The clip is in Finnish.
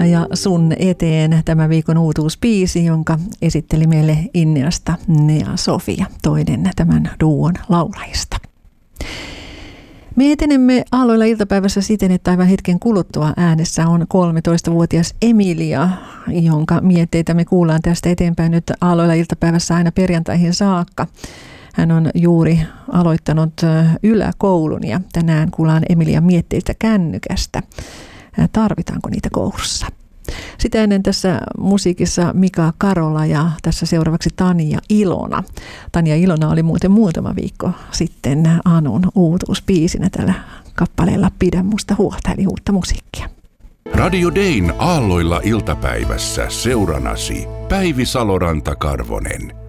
ja sun eteen tämä viikon uutuuspiisi, jonka esitteli meille Inniasta Nea Sofia, toinen tämän duon laulajista. Me etenemme Aalloilla iltapäivässä siten, että aivan hetken kuluttua äänessä on 13-vuotias Emilia, jonka mietteitä me kuullaan tästä eteenpäin nyt Aalloilla iltapäivässä aina perjantaihin saakka. Hän on juuri aloittanut yläkoulun ja tänään kuullaan Emilian mietteitä kännykästä. Tarvitaanko niitä koulussa? Sitä ennen tässä musiikissa Mika Karola ja tässä seuraavaksi Tanja Ilona. Tanja Ilona oli muuten muutama viikko sitten Anun uutuuspiisinä tällä kappaleella Pidä musta huolta, eli uutta musiikkia. Radio Dayn Aalloilla iltapäivässä seuranasi Päivi Saloranta-Karvonen.